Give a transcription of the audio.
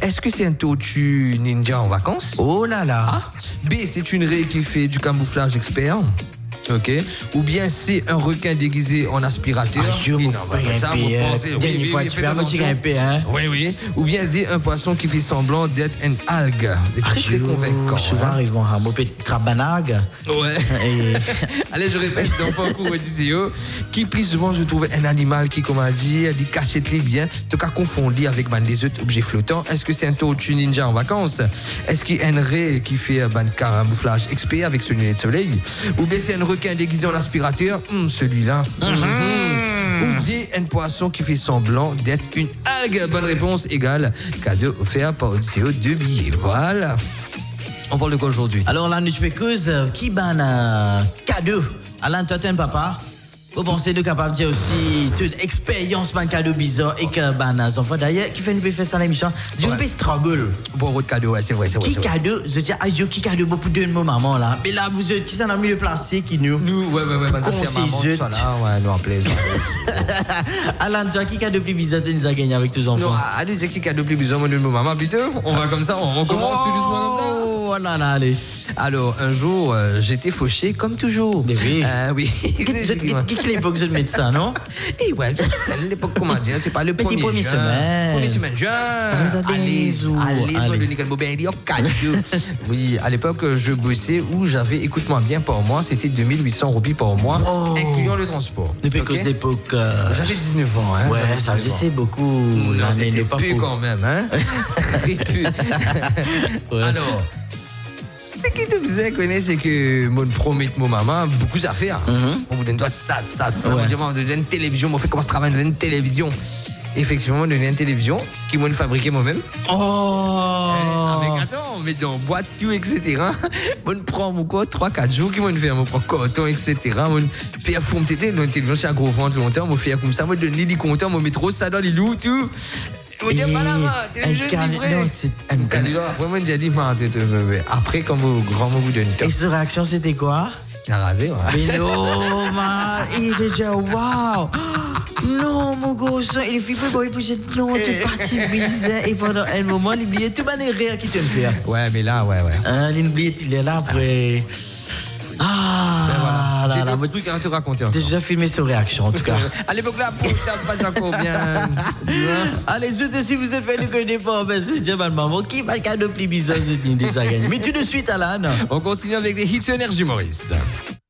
Est-ce que c'est un tortue ninja en vacances? Oh là là. A. B, c'est une raie qui fait du camouflage expert. Ok. Ou bien C, un requin déguisé en aspirateur. Je me dernière fois, tu fais un petit grimpé, hein? Oui. Ou bien D, un poisson qui fait semblant d'être une algue. C'est très convaincant. Souvent, arrive mon rameau, trabanag. Ouais. Allez, je répète, dans parcours Odysseo, qui plus souvent je trouve un animal qui, comme on a dit cachette-les bien, en tout cas confondu avec des autres objets flottants. Est-ce que c'est un tortue ninja en vacances? Est-ce qu'il y a un raie qui fait un camouflage expert avec son lunettes de soleil? Ou bien c'est un requin déguisé en aspirateur? Celui-là. Ou D, un poisson qui fait semblant d'être une algue? Bonne réponse égale cadeau offert par Odysseo, 2 billets. Voilà. On parle de quoi aujourd'hui? Alors là, nous spécuse qui ban cadeau. Alain, toi, tu es un papa. Vous pensez de capable de dire aussi toute expérience ban cadeau bizarre et que ban enfants d'ailleurs qui fait une faire ça à l'émission. Je ne peux struggle. Bon, votre cadeau, ouais, c'est vrai. Qui cadeau? Je dis aïe, qui cadeau beaucoup de mon maman là. Mais là, vous êtes qui s'en a mieux placé qui nous? Nous, ouais, maintenant c'est maman, tout ça là, ouais, nous en plaisir. Alain, toi, qui cadeau plus bizarre tu nous as gagné avec tes enfants? Non, allez, c'est qui cadeau plus bizarre de mon maman, putain. On va comme ça, on recommence tout doucement. Oh là là, allez. Alors, un jour, j'étais fauché comme toujours. Mais oui. Oui. Qui l'époque de médecin, non? Et ouais, c'est l'époque, comment dire, c'est pas le Petit premier juin. Premier semaine juin. Allez, je vais donner quel bobin, il y a cadeau. Oui, à l'époque, je bossais où j'avais, écoute-moi bien, par mois, c'était 2800 roupies par mois, incluant le transport. Depuis que l'époque. J'avais 19 ans, hein. Ouais, ça faisait c'est beaucoup. Non, c'était peu quand même, hein. Alors. Ce qui te faisait connaître, c'est que mon promet mon maman beaucoup d'affaires. On vous donne toi ça. On vous donne une télévision. On fait comment je travaille dans une télévision. Effectivement, on donne une télévision qui m'a fabriqué moi-même. On met dans boîte tout, etc. On prend mon quoi 3-4 jours qui m'ont fait mon coton, etc. On fait fond tété dans une télévision chez un gros ventre longtemps. On fait comme ça. On donne les compteurs. On met trop ça dans les loups tout. On dit pas la main, t'es juste livré. Un candidat. Après, moi, j'ai dit, après, quand vos grands-mères vous donnent. Et cette réaction, c'était quoi? Il a rasé, ouais. Mais non, man, il était déjà, waouh! Non, mon gosse, il est fait pour il poussait non, toute partie bizarre. Et pendant un moment, il oubliait tout le rire qui te fait. Ouais, mais là, ouais. Il oubliait, il est là après. Voilà. J'ai d'autres trucs à te raconter encore. J'ai déjà filmé ses réactions en tout cas. À l'époque là, pour ça, pas encore bien. Allez, si vous êtes fait le connaître pas, ben c'est déjà mal maman qui va le cadeau plus bizarre de des gagné. Mais tout de suite, Alan. On continue avec des hits énergie, Maurice.